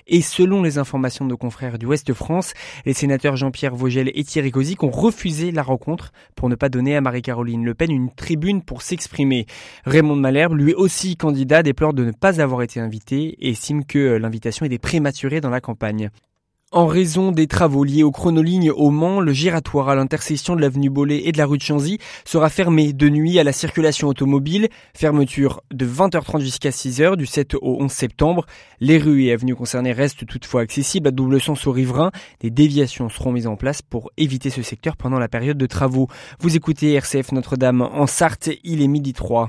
Et selon les informations de nos confrères du Ouest France, les sénateurs Jean-Pierre Vogel et Thierry Cozic ont refusé la rencontre pour ne pas donner à Marie-Caroline Le Pen une tribune pour s'exprimer. Raymond de Malherbe, lui aussi candidat, déplore de ne pas avoir été invité et estime que l'invitation était prématurée dans la campagne. En raison des travaux liés aux chronolignes au Mans, le giratoire à l'intersection de l'avenue Bollé et de la rue de Chanzy sera fermé de nuit à la circulation automobile. Fermeture de 20h30 jusqu'à 6h du 7 au 11 septembre. Les rues et avenues concernées restent toutefois accessibles à double sens aux riverains. Des déviations seront mises en place pour éviter ce secteur pendant la période de travaux. Vous écoutez RCF Notre-Dame en Sarthe, il est 12h03.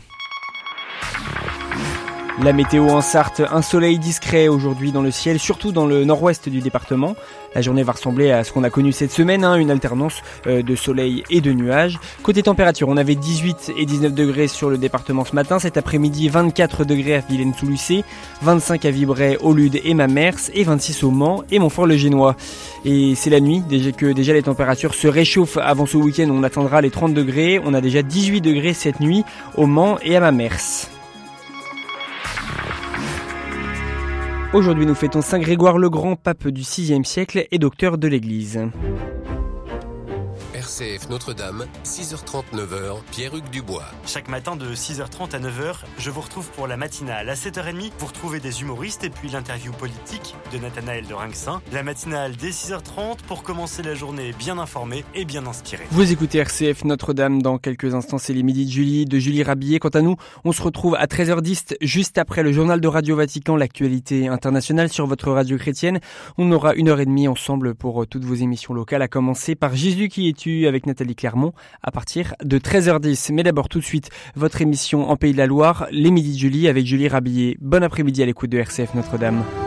La météo en Sarthe, un soleil discret aujourd'hui dans le ciel, surtout dans le nord-ouest du département. La journée va ressembler à ce qu'on a connu cette semaine, une alternance de soleil et de nuages. Côté température, on avait 18 et 19 degrés sur le département ce matin. Cet après-midi, 24 degrés à Villaines-sous-Lucé, 25 à Vibray, au Lude et Mamers, et 26 au Mans et Montfort-le-Génois. Et c'est la nuit que déjà les températures se réchauffent. Avant ce week-end, on atteindra les 30 degrés. On a déjà 18 degrés cette nuit au Mans et à Mamers. Aujourd'hui, nous fêtons Saint Grégoire le Grand, pape du VIe siècle et docteur de l'Église. RCF Notre-Dame, 6h30, 9h, Pierre-Hugues Dubois. Chaque matin de 6h30 à 9h, je vous retrouve pour la matinale. À 7h30, vous retrouvez des humoristes et puis l'interview politique de Nathanaël de Rinxin. La matinale dès 6h30 pour commencer la journée bien informée et bien inspirée. Vous écoutez RCF Notre-Dame. Dans quelques instants, c'est les midis de Julie Rabillet. Quant à nous, on se retrouve à 13h10, juste après le journal de Radio Vatican, l'actualité internationale sur votre radio chrétienne. On aura 1h30 ensemble pour toutes vos émissions locales, à commencer par Jésus qui es-tu avec Nathalie Clermont à partir de 13h10. Mais d'abord tout de suite, votre émission en Pays de la Loire, les midis de Julie avec Julie Rabillet. Bon après-midi à l'écoute de RCF Notre-Dame.